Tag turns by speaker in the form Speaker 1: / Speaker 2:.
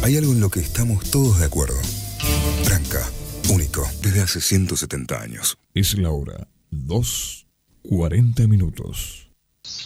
Speaker 1: Hay algo en lo que estamos todos de acuerdo. Tranca, único, desde hace 170 años.
Speaker 2: Es la hora 2:40.